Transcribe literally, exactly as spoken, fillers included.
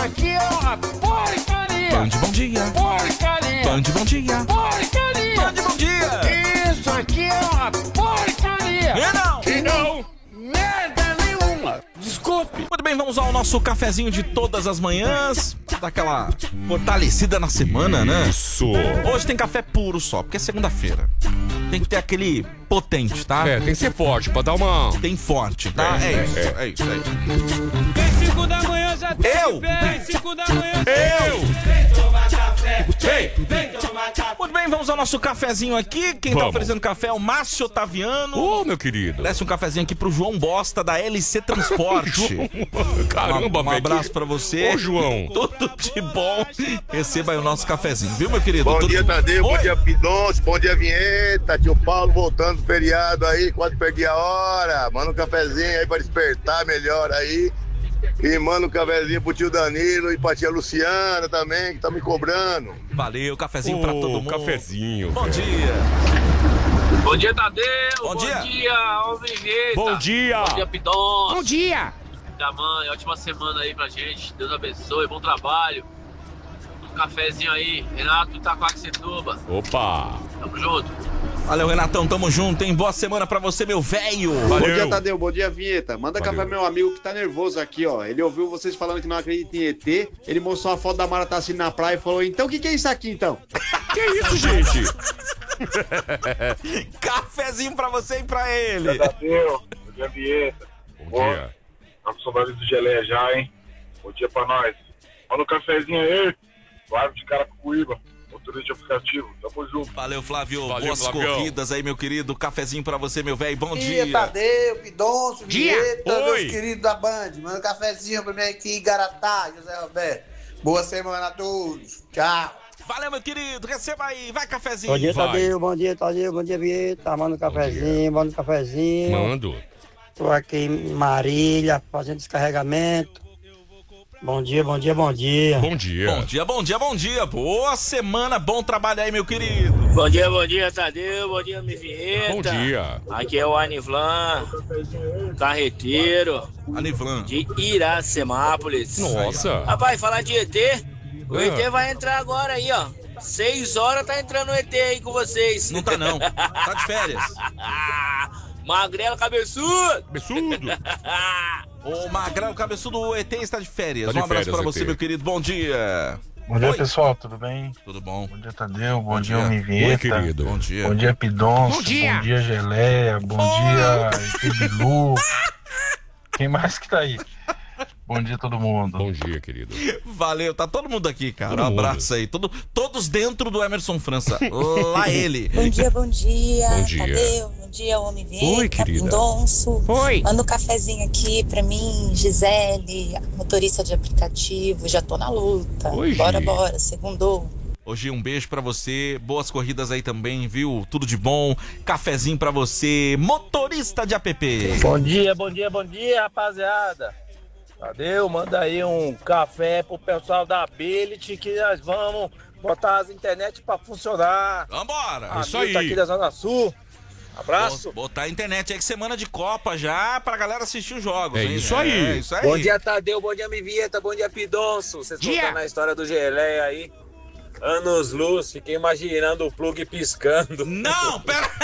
aqui é uma porcaria. Band Bom Dia. Porcaria. Band Bom Dia. Porcaria. Band Bom Dia. Isso aqui é uma porcaria. E não. E não. Merda nenhuma. Desculpe. Muito bem, vamos ao nosso cafezinho de todas as manhãs. Daquela fortalecida na semana, né? Isso. Hoje tem café puro só, porque é segunda-feira. Tem que ter aquele potente, tá? É, tem que ser forte pra dar uma... Tem forte, tá? É, É, é isso, é. é isso, é isso. Tem cinco da manhã já tem Eu? pé. Tem cinco da manhã Eu! vem tomar café. Vem, vem tomar café. Muito bem, vamos ao nosso cafezinho aqui. Quem tá Vamos. oferecendo café é o Márcio Otaviano. Ô, meu querido. Desce um cafezinho aqui pro João Bosta, da L C Transporte. Caramba, um, um velho, abraço que- pra você. Ô, João. Tudo de bom. Receba aí o nosso cafezinho, viu, meu querido? Bom Tudo- dia, Tadeu. Oi. Bom dia, Pidoncio. Bom dia, Vinheta. Tio Paulo voltando do feriado aí. Quase perdi a hora. Manda um cafezinho aí pra despertar melhor aí. E manda um cafezinho pro tio Danilo e pra tia Luciana também, que tá me cobrando. Valeu, cafezinho pra todo mundo. Cafezinho. Bom velho. dia. Bom dia, Tadeu. Bom Bom dia. dia, Alvinheta. Bom dia. Bom dia, Pidon. Bom dia. Da mãe, ótima semana aí pra gente. Deus abençoe, bom trabalho. Um cafezinho aí. Renato Itaquaquecetuba. Opa. Tamo junto. Valeu, Renatão, tamo junto, hein? Boa semana pra você, meu velho. Valeu. Bom dia, Tadeu. Bom dia, Vinheta. Manda Valeu. café pro meu amigo que tá nervoso aqui, ó. Ele ouviu vocês falando que não acredita em E T. Ele mostrou uma foto da Mara Tassini na praia e falou: então o que, que é isso aqui, então? Que isso, gente? Cafezinho pra você e pra ele. Tadeu, bom dia, Vieta. Bom dia. Tá com saudade do geleia já, hein? Bom dia pra nós. Manda um cafezinho aí. Flávio de Carapicuíba, motorista de aplicativo. Tamo junto. Valeu, Flávio. Valeu, Boas Flavião. corridas aí, meu querido. Cafezinho pra você, meu velho. Bom Dia, dia. Tadeu, Pidoncio, Dia. Vinheta, Oi. meus queridos da Band. Manda um cafezinho pra mim aqui em Garatá, José Roberto. Boa semana a todos. Tchau. Valeu, meu querido. Receba aí. Vai, cafezinho. Bom dia, Vai. Tadeu. Bom dia, Tadeu. Bom dia, Vieta. Manda um cafezinho, manda um cafezinho. Mando. Tô aqui em Marília, fazendo descarregamento. Bom dia, bom dia, bom dia. Bom dia. Bom dia, bom dia, bom dia. Boa semana. Bom trabalho aí, meu querido. Bom dia, bom dia, Tadeu. Bom dia, minha Vinheta. Bom dia. Aqui é o Anivlan, carreteiro Anivlan. de Iracemápolis. Nossa. Rapaz, falar de E T, o Ah. E T vai entrar agora aí, ó. Seis horas tá entrando o E T aí com vocês. Não tá, não. Tá de férias. Magrelo cabeçudo. Absurdo. Ô, Magrão Cabeçudo, o E T está de férias. Tá de um abraço férias, pra você, E T. meu querido. Bom dia. Bom dia, Oi. pessoal. Tudo bem? Tudo bom? Bom dia, Tadeu. Bom, Bom dia, dia. Oi, Vieta. querido. Bom dia. Bom dia, Pidoncio. Bom dia. Bom dia, Geleia. Bom dia, Ibilu. Quem mais que tá aí? Bom dia, todo mundo. Bom dia, querido. Valeu, tá todo mundo aqui, cara. Todo Um mundo. abraço aí. Todo, todos dentro do Emerson França. Lá ele. Bom dia, bom dia. Bom dia. Tadeu, bom dia, Homem Vieta. Oi, querida. Pindonço. Oi. Manda um cafezinho aqui pra mim, Gisele, motorista de aplicativo. Já tô na luta. Oi, bora, Gi. bora, segundou. Hoje um beijo pra você. Boas corridas aí também, viu? Tudo de bom. Cafezinho pra você. Motorista de app. Bom dia, bom dia, bom dia, rapaziada. Tadeu, manda aí um café pro pessoal da Ability que nós vamos botar as internet pra funcionar. Vambora. Isso Amigo aí. aqui da Zona Sul. Abraço. Botar a internet aí que semana de Copa já pra galera assistir os jogos, É hein? isso aí. É isso aí. Bom dia, Tadeu, bom dia, Mivieta, bom dia, Pidonço. Vocês Dia. contando a história do Geleia aí. Anos luz, fiquei imaginando o plug piscando. Não, pera.